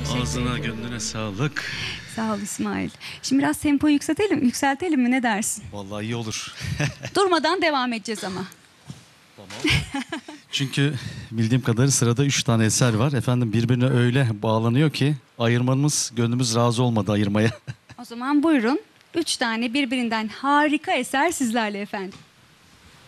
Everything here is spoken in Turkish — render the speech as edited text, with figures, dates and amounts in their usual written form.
Teşekkür Ağzına ederim. gönlüne sağlık. Sağ ol İsmail. Şimdi biraz tempoyu yükseltelim mi, ne dersin? Vallahi iyi olur. Durmadan devam edeceğiz ama. Tamam. Çünkü bildiğim kadarıyla sırada 3 tane eser var. Efendim birbirine öyle bağlanıyor ki ayırmamız, gönlümüz razı olmadı ayırmaya. O zaman buyurun. 3 tane birbirinden harika eser sizlerle efendim.